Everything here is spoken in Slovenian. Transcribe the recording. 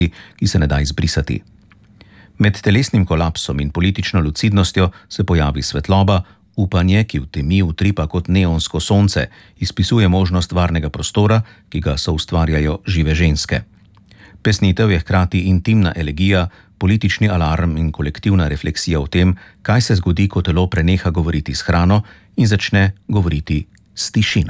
ki se ne da izbrisati. Med telesnim kolapsom in politično lucidnostjo se pojavi svetloba, upanje, ki v temi utripa kot neonsko sonce, izpisuje možnost varnega prostora, ki ga soustvarjajo žive ženske. Pesnitev je hkrati intimna elegija, politični alarm in kolektivna refleksija o tem, kaj se zgodi, ko telo preneha govoriti s hrano in začne govoriti s tišino.